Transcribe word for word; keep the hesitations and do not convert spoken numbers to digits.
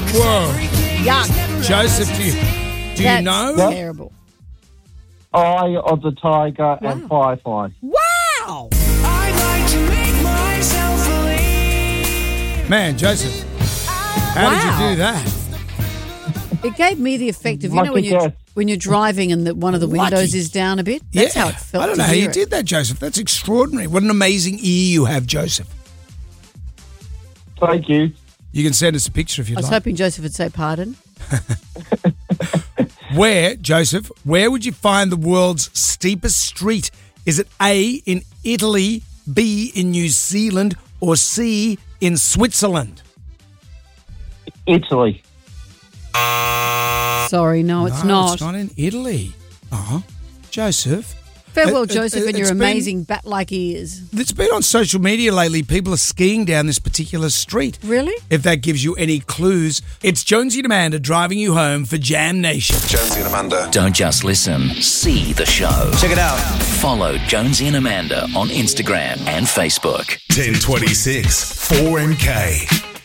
Whoa. Yuck. Joseph, do you, do you That's know? terrible. Eye of the tiger Wow. and firefly. Wow. Man, Joseph, how Wow. did you do that? It gave me the effect of, you know, Lucky when you're, guess. when you're driving and the, one of the windows Lucky. is down a bit. That's yeah. how it felt. I don't to know how hear you it. did that, Joseph. That's extraordinary. What an amazing ear you have, Joseph. Thank you. You can send us a picture if you'd I was like. hoping Joseph would say pardon. Where, Joseph, where would you find the world's steepest street? Is it A, in Italy, B, in New Zealand, or C, in Switzerland? Italy. Sorry, no, it's no, not. it's not in Italy. Uh-huh. Joseph. Farewell, It- it- Joseph, and it's your been- amazing bat-like ears. It's been on social media lately. People are skiing down this particular street. Really? If that gives you any clues, it's Jonesy and Amanda driving you home for Jam Nation. Jonesy and Amanda. Don't just listen, see the show. Check it out. Follow Jonesy and Amanda on Instagram and Facebook. ten twenty-six, four M K.